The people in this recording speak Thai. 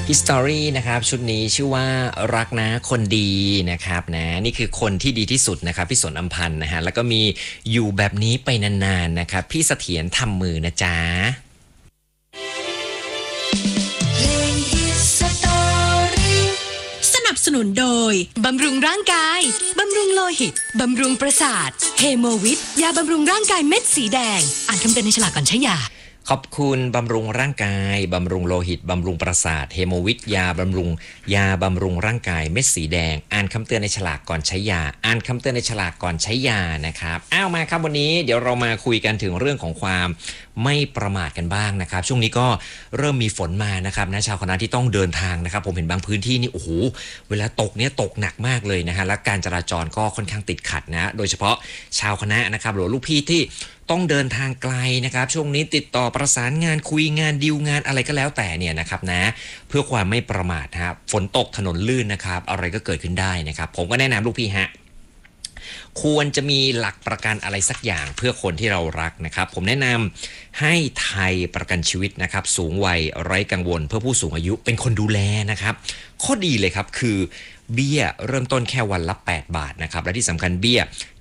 History นะครับชุดนี้ชื่อว่ารักนะคนดีนะครับนะนี่คือคนที่ดีที่สุดนะครับพี่สนอำพันธ์นะฮะแล้วก็มีอยู่แบบนี้ไปนานๆนะครับพี่เสถียรทำมือนะจ๊ะสนับสนุนโดยบำรุงร่างกายบำรุงโลหิตบำรุงประสาทเฮโมวิทยาบำรุงร่างกายเม็ดสีแดงอ่านคำเตือนในฉลากก่อนใช้ยาขอบคุณบำรุงร่างกายบำรุงโลหิตบำรุงประสาทเฮโมวิทยาบำรุงร่างกายเม็ดสีแดงอ่านคำเตือนในฉลากก่อนใช้ยาอ่านคำเตือนในฉลากก่อนใช้ยานะครับมาครับวันนี้เดี๋ยวเรามาคุยกันถึงเรื่องของความไม่ประมาทกันบ้างนะครับช่วงนี้ก็เริ่มมีฝนมานะครับนะชาวคณะที่ต้องเดินทางนะครับผมเห็นบางพื้นที่นี่โอ้โหเวลาตกเนี่ยตกหนักมากเลยนะฮะและการจราจรก็ค่อนข้างติดขัดนะโดยเฉพาะชาวคณะนะครับหรือลูกพี่ที่ต้องเดินทางไกลนะครับช่วงนี้ติดต่อประสานงานคุยงานดีลงานอะไรก็แล้วแต่เนี่ยนะครับนะเพื่อความไม่ประมาทนะครับฝนตกถนนลื่นนะครับอะไรก็เกิดขึ้นได้นะครับผมก็แนะนำลูกพี่ฮะควรจะมีหลักประกันอะไรสักอย่างเพื่อคนที่เรารักนะครับผมแนะนำให้ไทยประกันชีวิตนะครับสูงวัยไร้กังวลเพื่อผู้สูงอายุเป็นคนดูแลนะครับข้อดีเลยครับคือเบี้ยเริ่มต้นแค่วันละ8 บาทนะครับและที่สำคัญเบี้ย